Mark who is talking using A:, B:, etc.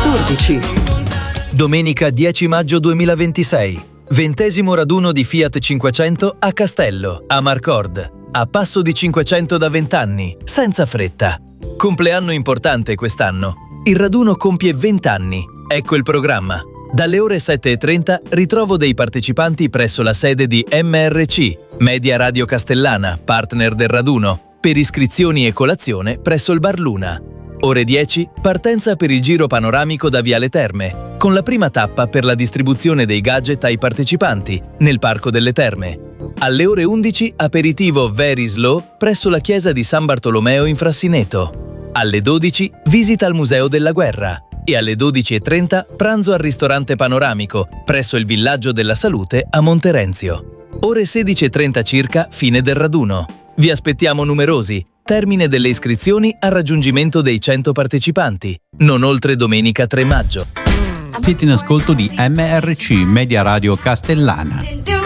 A: 14.
B: Domenica 10 maggio 2026. 20° raduno di Fiat 500 a Castello, a Marcord. A passo di 500 da 20 anni, senza fretta. Compleanno importante quest'anno. Il raduno compie 20 anni. Ecco il programma. Dalle ore 7:30 ritrovo dei partecipanti presso la sede di MRC, Media Radio Castellana, partner del raduno, per iscrizioni e colazione presso il Bar Luna. Ore 10, partenza per il giro panoramico da Viale Terme, con la prima tappa per la distribuzione dei gadget ai partecipanti, nel Parco delle Terme. Alle ore 11, aperitivo Very Slow presso la chiesa di San Bartolomeo in Frassineto. Alle 12, visita al Museo della Guerra. E alle 12:30, pranzo al ristorante panoramico, presso il Villaggio della Salute a Monterenzio. Ore 16:30 circa, fine del raduno. Vi aspettiamo numerosi. Termine delle iscrizioni al raggiungimento dei 100 partecipanti, non oltre domenica 3 maggio.
C: Siete in ascolto di MRC Media Radio Castellana.